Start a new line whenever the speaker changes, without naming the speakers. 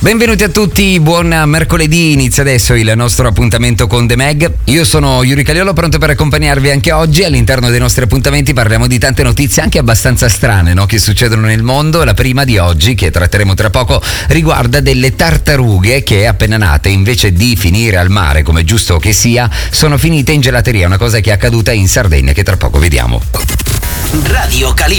Benvenuti a tutti, buon mercoledì, inizia adesso il nostro appuntamento con The Mag. Io sono Yuri Caliolo, pronto per accompagnarvi anche oggi. All'interno dei nostri appuntamenti parliamo di tante notizie anche abbastanza strane, no? Che succedono nel mondo. La prima di oggi, che tratteremo tra poco, riguarda delle tartarughe che appena nate, invece di finire al mare come giusto che sia, sono finite in gelateria, una cosa che è accaduta in Sardegna che tra poco vediamo.
Radio Caliolo.